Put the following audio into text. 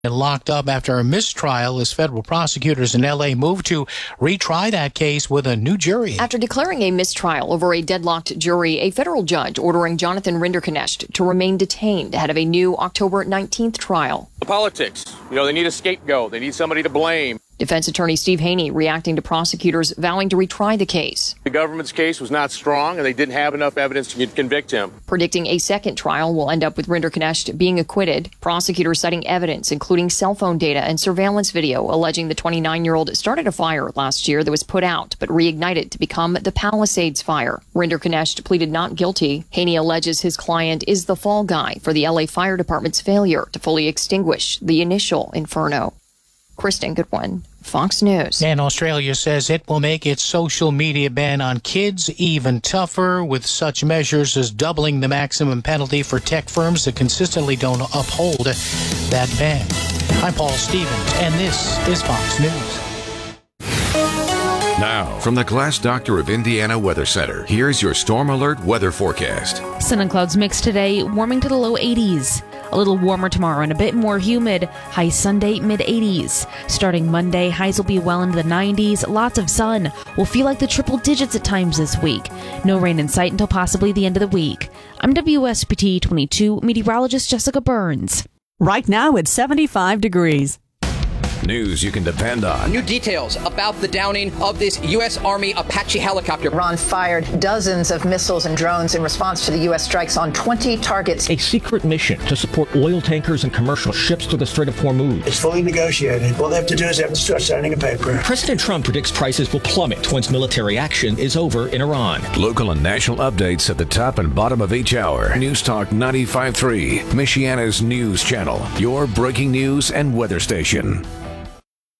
locked up after a mistrial as federal prosecutors in L.A. moved to retry that case with a new jury. After declaring a mistrial over a deadlocked jury, a federal judge ordering Jonathan Rinderknecht to remain detained ahead of a new October 19th trial. Politics, they need a scapegoat. They need somebody to blame. Defense attorney Steve Haney reacting to prosecutors vowing to retry the case. The government's case was not strong, and they didn't have enough evidence to convict him. Predicting a second trial will end up with Rinderknecht being acquitted. Prosecutors citing evidence, including cell phone data and surveillance video, alleging the 29-year-old started a fire last year that was put out but reignited to become the Palisades fire. Rinderknecht pleaded not guilty. Haney alleges his client is the fall guy for the LA Fire Department's failure to fully extinguish the initial inferno. Kristen Goodwin, Fox News. And Australia says it will make its social media ban on kids even tougher, with such measures as doubling the maximum penalty for tech firms that consistently don't uphold that ban. I'm Paul Stevens, and this is Fox News. Now, from the Glass Doctor of Indiana Weather Center, here's your Storm Alert weather forecast. Sun and clouds mixed today, warming to the low 80s. A little warmer tomorrow and a bit more humid. High Sunday, mid-80s. Starting Monday, highs will be well into the 90s. Lots of sun. Will feel like the triple digits at times this week. No rain in sight until possibly the end of the week. I'm WSPT 22 meteorologist Jessica Burns. Right now it's 75 degrees. News you can depend on. New details about the downing of this U.S. Army Apache helicopter. Iran fired dozens of missiles and drones in response to the U.S. strikes on 20 targets. A secret mission to support oil tankers and commercial ships through the Strait of Hormuz. It's fully negotiated. All they have to do is have to start signing a paper. President Trump predicts prices will plummet once military action is over in Iran. Local and national updates at the top and bottom of each hour. News Talk 95.3, Michiana's news channel. Your breaking news and weather station.